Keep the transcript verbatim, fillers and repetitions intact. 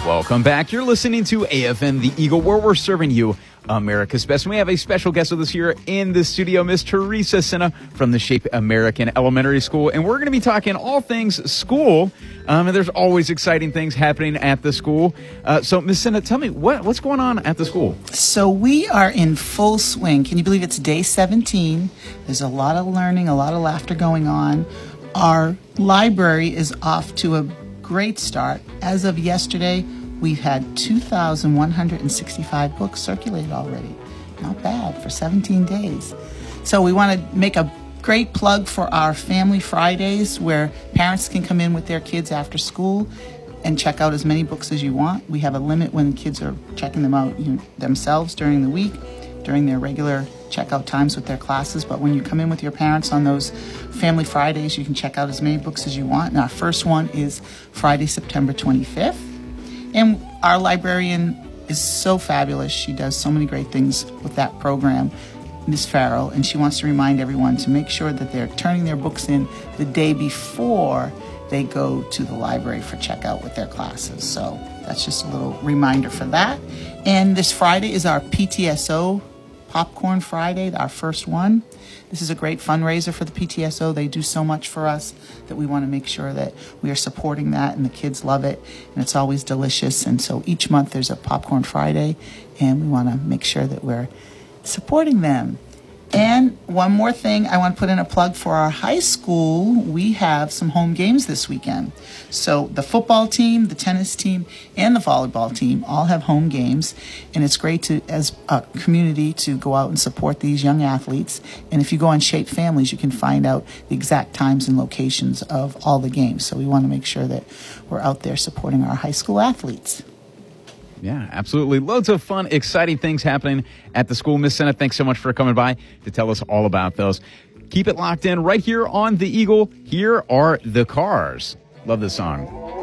Welcome back. You're listening to A F M The Eagle, where we're serving you America's Best. And we have a special guest with us here in the studio, Miss Teresa Sena from the Shape American Elementary School. And we're going to be talking all things school. Um, and there's always exciting things happening at the school. Uh, so, Miss Sena, tell me, what, what's going on at the school? So we are in full swing. Can you believe it's day seventeen? There's a lot of learning, a lot of laughter going on. Our library is off to a great start. As of yesterday, we've had two thousand one hundred sixty-five books circulated already. Not bad for seventeen days. So we want to make a great plug for our Family Fridays, where parents can come in with their kids after school and check out as many books as you want. We have a limit when kids are checking them out you, themselves during the week, during their regular checkout times with their classes. But when you come in with your parents on those Family Fridays, you can check out as many books as you want. And our first one is Friday, September twenty-fifth. And our librarian is so fabulous. She does so many great things with that program, Miz Farrell, and she wants to remind everyone to make sure that they're turning their books in the day before they go to the library for checkout with their classes. So that's just a little reminder for that. And this Friday is our P T S O Popcorn Friday, our first one. This is a great fundraiser for the P T S O. They do so much for us that we want to make sure that we are supporting that, and the kids love it, and it's always delicious. And so each month there's a Popcorn Friday, and we want to make sure that we're supporting them. And one more thing, I want to put in a plug for our high school. We have some home games this weekend. So the football team, the tennis team, and the volleyball team all have home games. And it's great to, as a community, to go out and support these young athletes. And if you go on Shape Families, you can find out the exact times and locations of all the games. So we want to make sure that we're out there supporting our high school athletes. Yeah, absolutely. Loads of fun, exciting things happening at the school. Miss Sena, thanks so much for coming by to tell us all about those. Keep it locked in right here on The Eagle. Here are The Cars. Love this song.